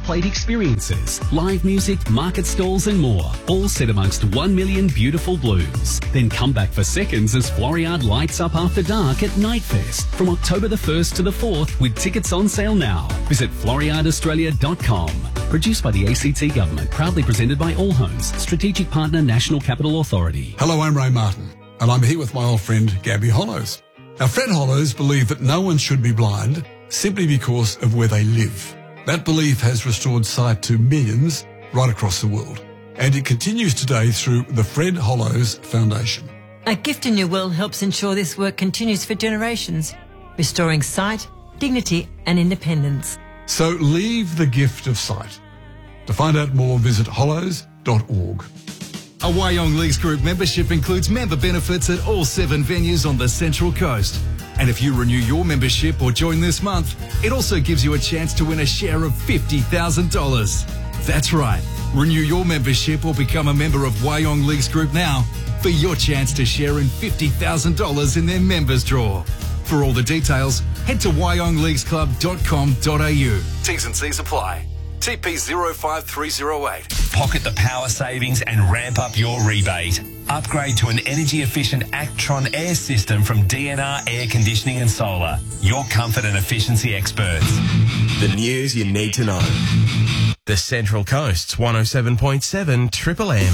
plate experiences, live music, market stalls and more, all set amongst 1 million beautiful blooms. Then come back for seconds as Floriade lights up after dark at Nightfest from October the 1st to the 4th with tickets on sale now. Visit floriadeaustralia.com. Produced by the ACT Government, proudly presented by All Homes, strategic partner National Capital Authority. Hello, I'm Ray Martin, and I'm here with my old friend Gabby Hollows. Now, Fred Hollows believed that no one should be blind simply because of where they live. That belief has restored sight to millions right across the world, and it continues today through the Fred Hollows Foundation. A Gift in Your Will helps ensure this work continues for generations, restoring sight, dignity and independence. So leave the gift of sight. To find out more, visit hollows.org. A Wyong Leagues Group membership includes member benefits at all 7 venues on the Central Coast. And if you renew your membership or join this month, it also gives you a chance to win a share of $50,000. That's right. Renew your membership or become a member of Wyong Leagues Group now for your chance to share in $50,000 in their members draw. For all the details, head to wyongleaguesclub.com.au. T's and C's apply. TP 05308. Pocket the power savings and ramp up your rebate. Upgrade to an energy-efficient Actron air system from DNR Air Conditioning and Solar. Your comfort and efficiency experts. The news you need to know. The Central Coast's 107.7 Triple M.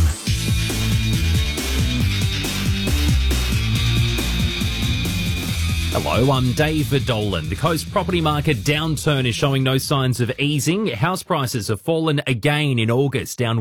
Hello, I'm David Dolan. The coast property market downturn is showing no signs of easing. House prices have fallen again in August, down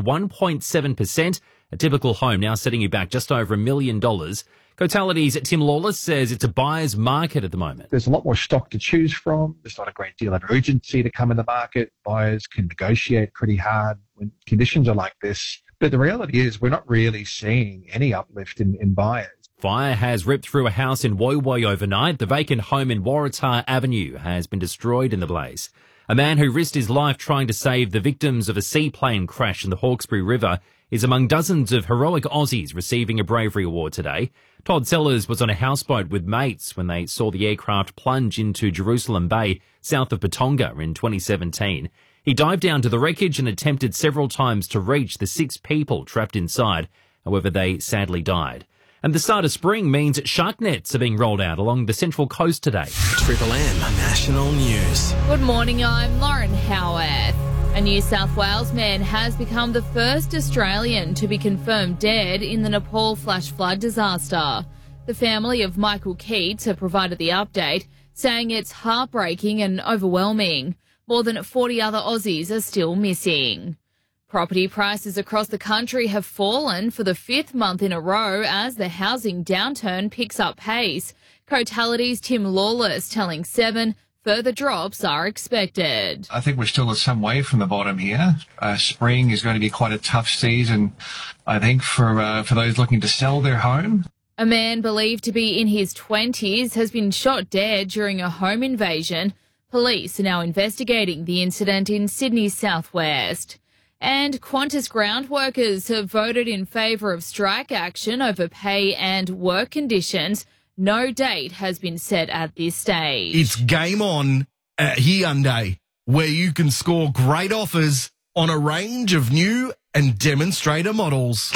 1.7%. A typical home now setting you back just over $1 million. Cotality's Tim Lawless says it's a buyer's market at the moment. There's a lot more stock to choose from. There's not a great deal of urgency to come in the market. Buyers can negotiate pretty hard when conditions are like this. But the reality is we're not really seeing any uplift in buyers. Fire has ripped through a house in Woy Woy overnight. The vacant home in Waratah Avenue has been destroyed in the blaze. A man who risked his life trying to save the victims of a seaplane crash in the Hawkesbury River is among dozens of heroic Aussies receiving a bravery award today. Todd Sellers was on a houseboat with mates when they saw the aircraft plunge into Jerusalem Bay, south of Patonga in 2017. He dived down to the wreckage and attempted several times to reach the 6 people trapped inside. However, they sadly died. And the start of spring means shark nets are being rolled out along the Central Coast today. Triple M National News. Good morning, I'm Lauren Howarth. A New South Wales man has become the first Australian to be confirmed dead in the Nepal flash flood disaster. The family of Michael Keats have provided the update, saying it's heartbreaking and overwhelming. More than 40 other Aussies are still missing. Property prices across the country have fallen for the 5th month in a row as the housing downturn picks up pace. Cotality's Tim Lawless telling 7 further drops are expected. I think we're still some way from the bottom here. Spring is going to be quite a tough season, I think, for those looking to sell their home. A man believed to be in his 20s has been shot dead during a home invasion. Police are now investigating the incident in Sydney's southwest. And Qantas ground workers have voted in favour of strike action over pay and work conditions. No date has been set at this stage. It's game on at Hyundai, where you can score great offers on a range of new and demonstrator models.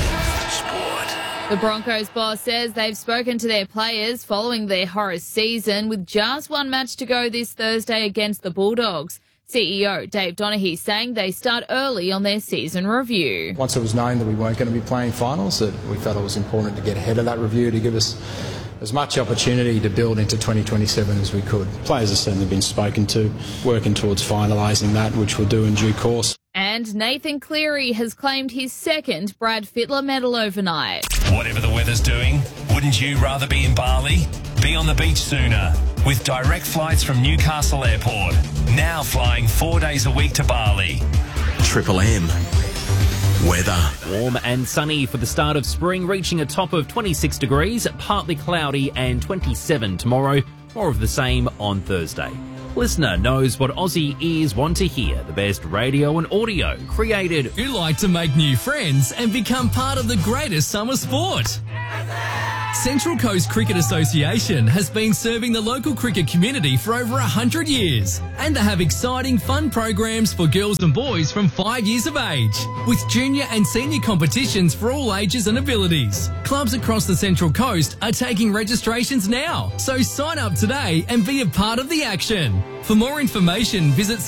The Broncos boss says they've spoken to their players following their horror season with just one match to go this Thursday against the Bulldogs. CEO Dave Donaghy saying they start early on their season review. Once it was known that we weren't going to be playing finals, that we felt it was important to get ahead of that review to give us as much opportunity to build into 2027 as we could. Players have certainly been spoken to, working towards finalising that, which we'll do in due course. And Nathan Cleary has claimed his 2nd Brad Fittler medal overnight. Whatever the weather's doing, wouldn't you rather be in Bali? Be on the beach sooner with direct flights from Newcastle Airport. Now flying 4 days a week to Bali. Triple M weather. Warm and sunny for the start of spring, reaching a top of 26 degrees, partly cloudy and 27 tomorrow. More of the same on Thursday. Listener knows what Aussie ears want to hear. The best radio and audio created. You like to make new friends and become part of the greatest summer sport. Central Coast Cricket Association has been serving the local cricket community for over 100 years, and they have exciting fun programs for girls and boys from 5 years of age, with junior and senior competitions for all ages and abilities. Clubs across the Central Coast are taking registrations now, so sign up today and be a part of the action. For more information, visit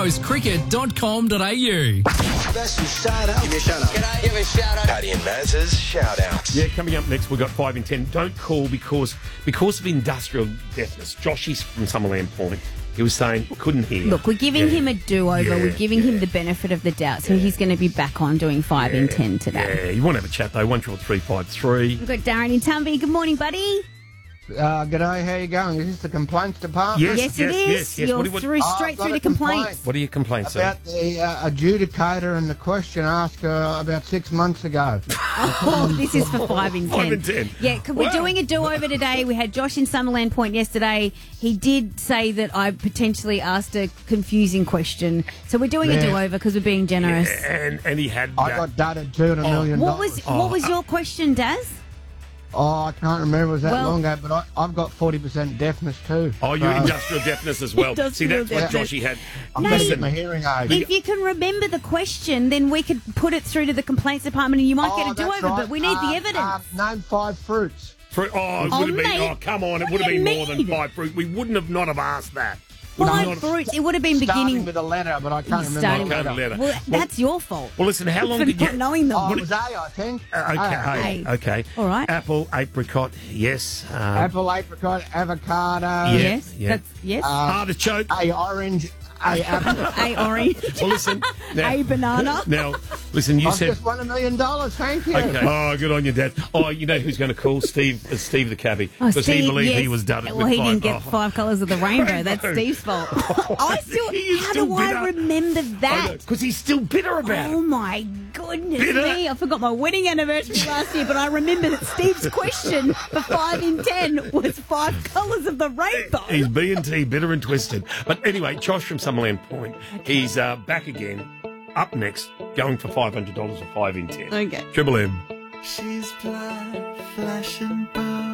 centralcoastcricket.com.au. Special shout out. Give me a shout out. Can I give a shout out? Paddy and Maz's shout out. Yeah, coming up next, we've got 5 in 10. Don't call because of industrial deafness. Joshy's from Summerland Point. He was saying, couldn't hear. Look, we're giving him a do-over. Yeah, we're giving him the benefit of the doubt. So he's going to be back on doing 5 in 10 today. Yeah, you want to have a chat, though. 13353. We've got Darren in Tumby. Good morning, buddy. G'day, how you going? Is this the complaints department? Yes, it is. You're straight through to complaints. What are your complaints, about the adjudicator and the question asker about 6 months ago. Oh, this is for 5 in 10. 5 in 10. Yeah, we're doing a do-over today. We had Josh in Summerland Point yesterday. He did say that I potentially asked a confusing question. So we're doing a do-over because we're being generous. Yeah, and he had... I got dudded $2 million. What was your question, Daz? Oh, I can't remember. It was that long ago, but I've got 40% deafness too. Oh, you're industrial deafness as well. See, that's what Joshy had. I'm going to get my hearing aid. If you can remember the question, then we could put it through to the complaints department and you might get a do-over, right. but we need the evidence. Name 5 fruits. It would have been... Oh, come on. It would have been more than 5 fruit. We wouldn't have not have asked that. 5 fruits. It would have been beginning Starting with a letter, but I can't remember the letter. Well, that's your fault. Well, listen, how long For did you... not knowing them. Oh, it was A, I think. Okay. All right. Apple, apricot, yes. Apple, apricot, avocado. Yes. Yeah. Yes. Artichoke. A, orange. A, apple. A, orange. Well, listen. Now, A, banana. Now, listen, you I've said... just won $1 million. Thank you. Okay. Oh, good on you, Dad. Oh, you know who's going to call? Steve the cabbie. Because he believed he was done. Well, he didn't get 5 colours of the rainbow. That's Steve's fault. How do I remember that? Because he's still bitter about it. Oh, my goodness Bitter? me. I forgot my wedding anniversary last year, but I remember that Steve's question for 5 in 10 was 5 colours of the rainbow. He's B&T, bitter and twisted. But anyway, Josh from Summerland Point, he's back again, up next, going for $500 or 5 in 10. Okay. Triple M. She's black, flashing